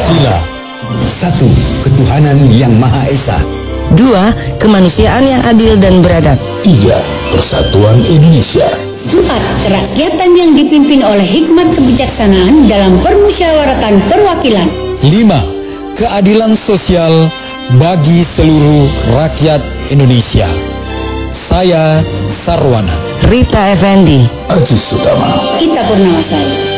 Pancasila. 1. Ketuhanan yang Maha Esa. 2. Kemanusiaan yang adil dan beradab. 3. Persatuan Indonesia. 4. Kerakyatan yang dipimpin oleh hikmat kebijaksanaan dalam permusyawaratan perwakilan. 5. Keadilan sosial bagi seluruh rakyat Indonesia. Saya Sarwana. Rita Effendi. Aziz Utama. Kita Purnawasari.